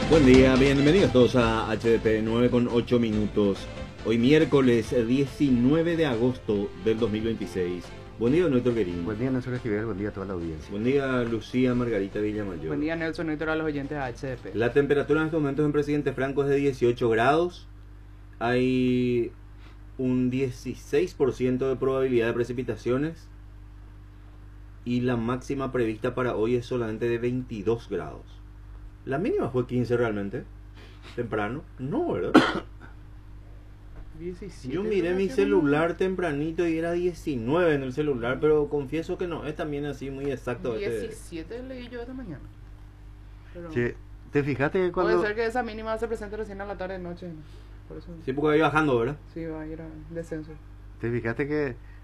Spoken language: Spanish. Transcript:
Buen día, bienvenidos todos a HDP 9 con 8 minutos. Hoy miércoles 19 de agosto del 2026. Buen día, nuestro querido. Buen día, Nelson Esquivel, buen día a toda la audiencia. Buen día, Lucía Margarita Villamayor. Buen día, Nelson, Héctor, a los oyentes de HDP. La temperatura en estos momentos en Presidente Franco es de 18 grados. Hay un 16% de probabilidad de precipitaciones. Y la máxima prevista para hoy es solamente de 22 grados. La mínima fue 15 realmente. Temprano. No, ¿verdad? 17, Yo miré mi celular tempranito y era 19 en el celular, pero confieso que no es también así muy exacto. 17 leí yo esta mañana. Pero Che, ¿te fijaste que puede cuando... ser que esa mínima se presente recién a la tarde de noche. Por eso Sí, porque va bajando, ¿verdad? sí va a ir a descenso. ¿Te fijaste que